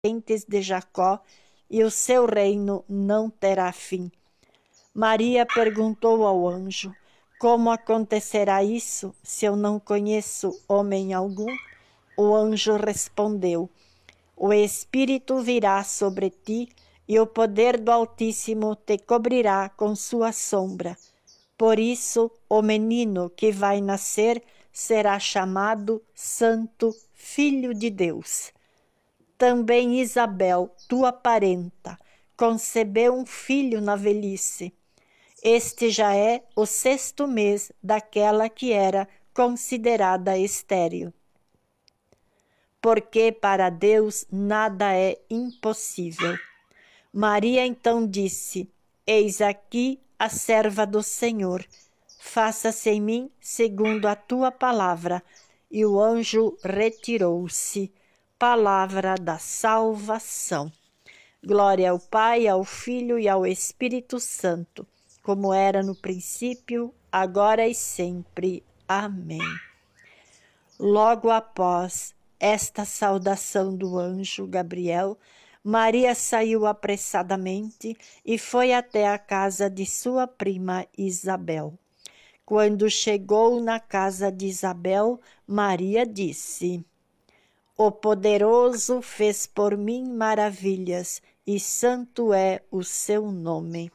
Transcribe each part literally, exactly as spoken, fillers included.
descendentes de Jacó, e o seu reino não terá fim. Maria perguntou ao anjo: como acontecerá isso, se eu não conheço homem algum? O anjo respondeu: o Espírito virá sobre ti, e o poder do Altíssimo te cobrirá com sua sombra. Por isso, o menino que vai nascer será chamado Santo Filho de Deus. Também Isabel, tua parenta, concebeu um filho na velhice. Este já é o sexto mês daquela que era considerada estéril. Porque para Deus nada é impossível. Maria então disse: eis aqui a serva do Senhor, faça-se em mim segundo a tua palavra. E o anjo retirou-se. Palavra da salvação. Glória ao Pai, ao Filho e ao Espírito Santo, como era no princípio, agora e sempre. Amém. Logo após esta saudação do anjo Gabriel, Maria saiu apressadamente e foi até a casa de sua prima Isabel. Quando chegou na casa de Isabel, Maria disse: o poderoso fez por mim maravilhas, e santo é o seu nome.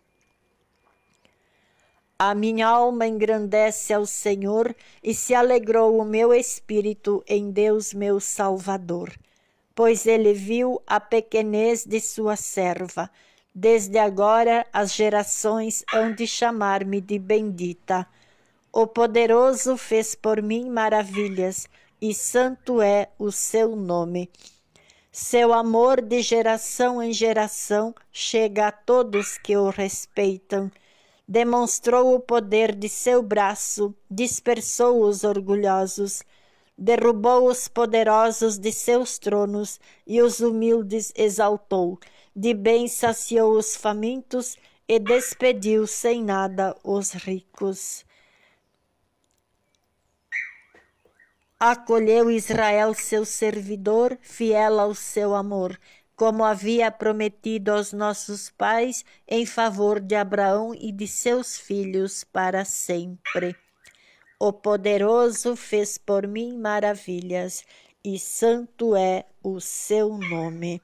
A minha alma engrandece ao Senhor, e se alegrou o meu espírito em Deus meu Salvador, pois ele viu a pequenez de sua serva. Desde agora as gerações hão de chamar-me de bendita. O poderoso fez por mim maravilhas, e santo é o seu nome. Seu amor de geração em geração chega a todos que o respeitam. Demonstrou o poder de seu braço, dispersou os orgulhosos, derrubou os poderosos de seus tronos e os humildes exaltou. De bem saciou os famintos e despediu sem nada os ricos. Acolheu Israel seu servidor, fiel ao seu amor, como havia prometido aos nossos pais, em favor de Abraão e de seus filhos para sempre. O poderoso fez por mim maravilhas, e santo é o seu nome.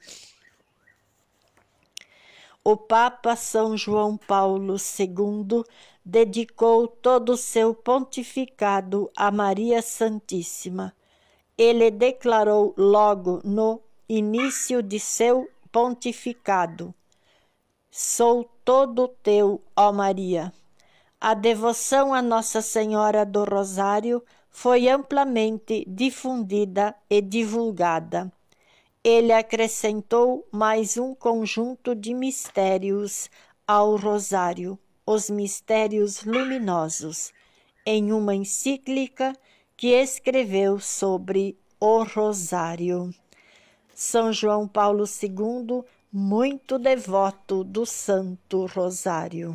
O Papa São João Paulo segundo dedicou todo o seu pontificado a Maria Santíssima. Ele declarou logo no início de seu pontificado: sou todo teu, ó Maria. A devoção a Nossa Senhora do Rosário foi amplamente difundida e divulgada. Ele acrescentou mais um conjunto de mistérios ao rosário, os mistérios luminosos, em uma encíclica que escreveu sobre o rosário. São João Paulo segundo, muito devoto do Santo Rosário.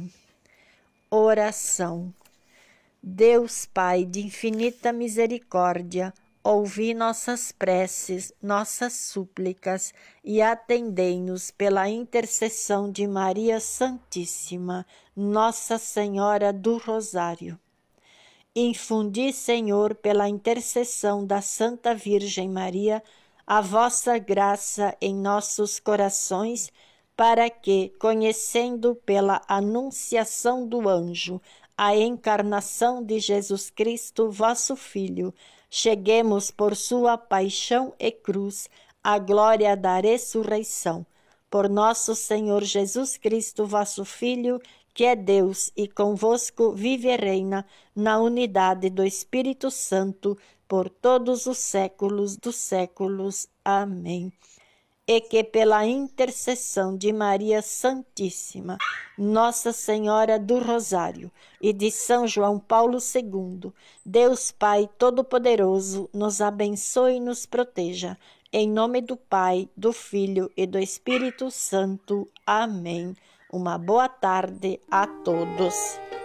Oração. Deus Pai de infinita misericórdia, ouvi nossas preces, nossas súplicas e atendei-nos pela intercessão de Maria Santíssima, Nossa Senhora do Rosário. Infundi, Senhor, pela intercessão da Santa Virgem Maria, a vossa graça em nossos corações, para que, conhecendo pela anunciação do anjo a encarnação de Jesus Cristo, vosso Filho, cheguemos por sua paixão e cruz à glória da ressurreição. Por nosso Senhor Jesus Cristo, vosso Filho, que é Deus e convosco vive e reina na unidade do Espírito Santo, por todos os séculos dos séculos. Amém. E que pela intercessão de Maria Santíssima, Nossa Senhora do Rosário e de São João Paulo segundo, Deus Pai Todo-Poderoso nos abençoe e nos proteja. Em nome do Pai, do Filho e do Espírito Santo. Amém. Uma boa tarde a todos.